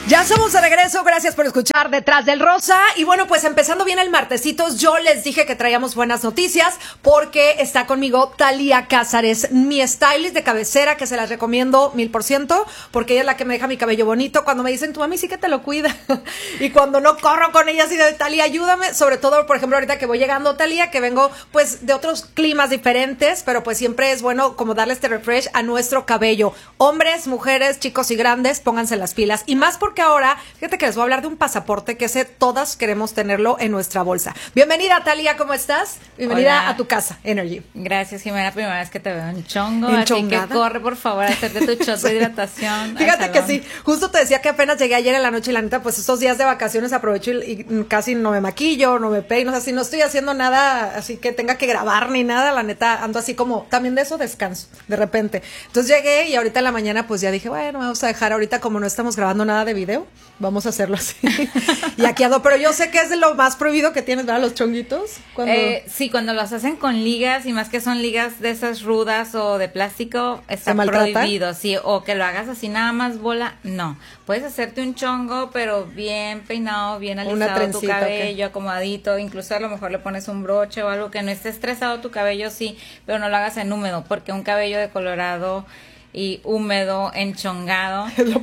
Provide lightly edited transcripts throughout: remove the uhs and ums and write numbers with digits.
Ya somos de regreso, gracias por escuchar Detrás del Rosa. Y bueno, pues empezando bien el martesitos, yo les dije que traíamos buenas noticias porque está conmigo Thalía Cázares, mi stylist de cabecera, que se las recomiendo 1000%, porque ella es la que me deja mi cabello bonito. Cuando me dicen, tu mami sí que te lo cuida. Y cuando no corro con ella así de, Thalía, ayúdame. Sobre todo, por ejemplo, ahorita que voy llegando, Thalía, que vengo pues de otros climas diferentes, pero pues siempre es bueno como darle este refresh a nuestro cabello. Hombres, mujeres, chicos y grandes, pónganse las pilas. Y más porque ahora, fíjate que les voy a hablar de un pasaporte que sé todas queremos tenerlo en nuestra bolsa. Bienvenida, Thalía, ¿cómo estás? Bienvenida. Hola. A tu casa, Energy. Gracias, Jimena, primera vez que te veo en chongo, así que corre, por favor, a hacerte tu shot de hidratación. Fíjate que sí, justo te decía que apenas llegué ayer en la noche y la neta, pues estos días de vacaciones aprovecho y casi no me maquillo, no me peino, o sea, si no estoy haciendo nada así que tenga que grabar ni nada, la neta, ando así como, también de eso descanso, de repente. Entonces llegué y ahorita en la mañana pues ya dije, bueno, vamos a dejar ahorita como no estamos grabando nada de video, vamos a hacerlo así. Y aquí ando, pero yo sé que es de lo más prohibido que tienes, ¿verdad? Los chonguitos. Sí, cuando los hacen con ligas, y más que son ligas de esas rudas o de plástico, está prohibido, sí, o que lo hagas así nada más bola, no. Puedes hacerte un chongo, pero bien peinado, bien alisado tu cabello, acomodadito, incluso a lo mejor le pones un broche o algo que no esté estresado tu cabello, sí, pero no lo hagas en húmedo, porque un cabello decolorado y húmedo, enchongado.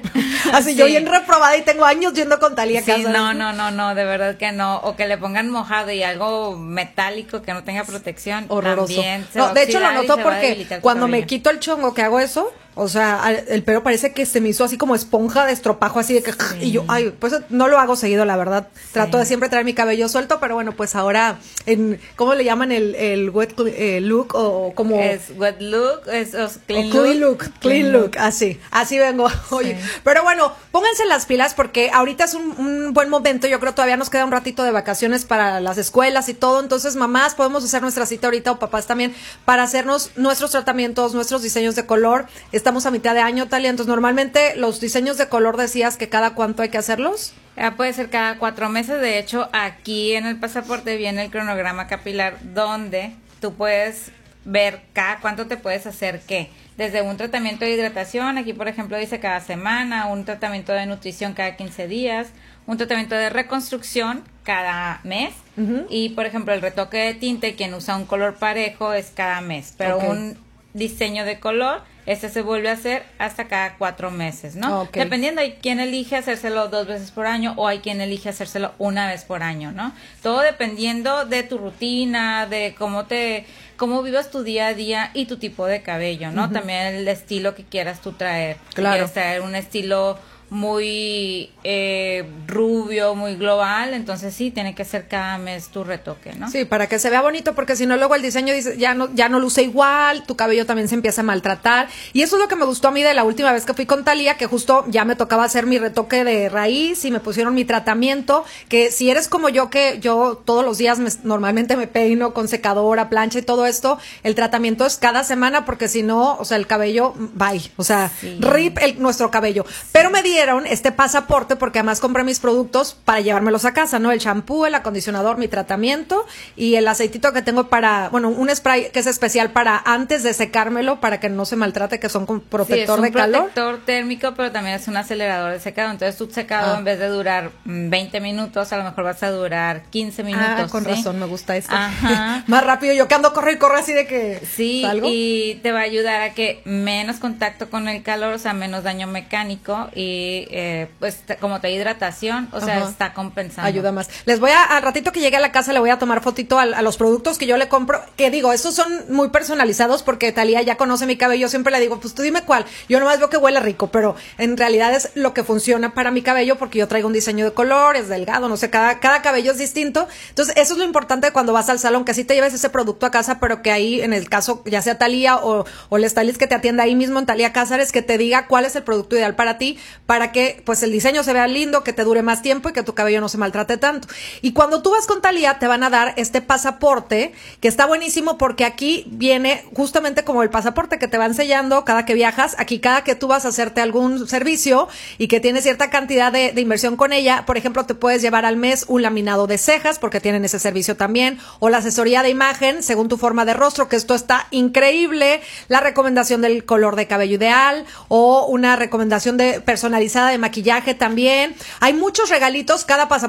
Así sí. Yo bien reprobada y tengo años yendo con Thalía Cázares. Sí, no, de verdad que no. O que le pongan mojado y algo metálico que no tenga protección. Horroroso. También se de hecho lo noto porque cuando me quito el chongo que hago eso, o sea, el pelo parece que se me hizo así como esponja de estropajo, así de que, sí. Y yo, ay, pues no lo hago seguido, la verdad. Sí. Trato de siempre traer mi cabello suelto, pero bueno, pues ahora, ¿cómo le llaman el wet look? O como... Es wet look, es clean look. Clean look, así vengo. Oye, sí. Pero bueno, pónganse las pilas porque ahorita es un buen momento, yo creo todavía nos queda un ratito de vacaciones para las escuelas y todo, entonces mamás podemos hacer nuestra cita ahorita o papás también para hacernos nuestros tratamientos, nuestros diseños de color. Estamos a mitad de año, Thalía, entonces normalmente los diseños de color decías que cada cuánto hay que hacerlos. Puede ser cada 4 meses, de hecho aquí en el pasaporte viene el cronograma capilar donde tú puedes ver cada cuánto te puedes hacer qué. Desde un tratamiento de hidratación, aquí por ejemplo dice cada semana, un tratamiento de nutrición cada 15 días, un tratamiento de reconstrucción cada mes, y por ejemplo el retoque de tinte, quien usa un color parejo es cada mes, pero un diseño de color, se vuelve a hacer hasta cada 4 meses, ¿no? Dependiendo, hay quien elige hacérselo 2 veces por año o hay quien elige hacérselo 1 vez por año, ¿no? Todo dependiendo de tu rutina, de cómo vivas tu día a día y tu tipo de cabello, ¿no? También el estilo que quieras tú traer. Claro. Quieres traer un estilo muy rubio, muy global, entonces sí, tiene que ser cada mes tu retoque, ¿no? Sí, para que se vea bonito, porque si no luego el diseño dice, ya no luce igual, tu cabello también se empieza a maltratar, y eso es lo que me gustó a mí de la última vez que fui con Thalía, que justo ya me tocaba hacer mi retoque de raíz y me pusieron mi tratamiento, que si eres como yo, que yo todos los días normalmente me peino con secadora, plancha y todo esto, el tratamiento es cada semana, porque si no, o sea, el cabello, bye, o sea, sí. Rip nuestro cabello, pero me dieron este pasaporte porque además compré mis productos para llevármelos a casa, ¿no? El champú, el acondicionador, mi tratamiento y el aceitito que tengo para, bueno, un spray que es especial para antes de secármelo para que no se maltrate, que son con protector de calor. Es un protector térmico, pero también es un acelerador de secado. Entonces tu secado en vez de durar 20 minutos, a lo mejor vas a durar 15 minutos. Con razón, me gusta esto. Ajá. Más rápido, yo que ando corre y corre así de que sí, salgo. Y te va a ayudar a que menos contacto con el calor, o sea, menos daño mecánico y pues como te hidratación, o sea, está compensando. Ayuda más. Les voy al ratito que llegue a la casa le voy a tomar fotito a los productos que yo le compro, que digo, estos son muy personalizados porque Thalía ya conoce mi cabello, siempre le digo, pues tú dime cuál, yo nomás veo que huele rico, pero en realidad es lo que funciona para mi cabello porque yo traigo un diseño de color, es delgado, no sé, cada cabello es distinto, entonces eso es lo importante cuando vas al salón, que así te lleves ese producto a casa, pero que ahí en el caso, ya sea Thalía o el stylist que te atienda ahí mismo en Thalía Cázares, que te diga cuál es el producto ideal para ti, para que pues el diseño se vea lindo, que te dure más tiempo y que tu cabello no se maltrate tanto. Y cuando tú vas con Thalía te van a dar este pasaporte que está buenísimo porque aquí viene justamente como el pasaporte que te van sellando cada que viajas. Aquí cada que tú vas a hacerte algún servicio y que tienes cierta cantidad de inversión con ella, por ejemplo, te puedes llevar al mes un laminado de cejas porque tienen ese servicio también, o la asesoría de imagen según tu forma de rostro, que esto está increíble, la recomendación del color de cabello ideal o una recomendación de personalización personalizada de maquillaje también. Hay muchos regalitos, cada